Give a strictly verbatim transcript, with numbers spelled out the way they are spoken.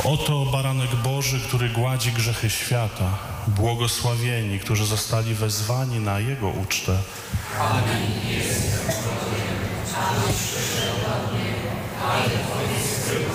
Oto baranek Boży, który gładzi grzechy świata. Błogosławieni, którzy zostali wezwani na Jego ucztę. Amen. Jest